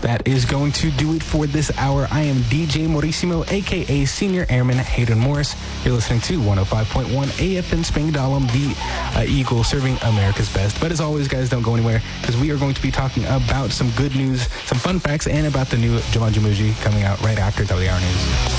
That is going to do it for this hour. I am DJ Morissimo, a.k.a. Senior Airman Hayden Morris. You're listening to 105.1 AFN Spangdahlem, the Eagle serving America's best. But as always, guys, don't go anywhere because we are going to be talking about some good news, some fun facts, and about the new Jumanji movie coming out right after WR News.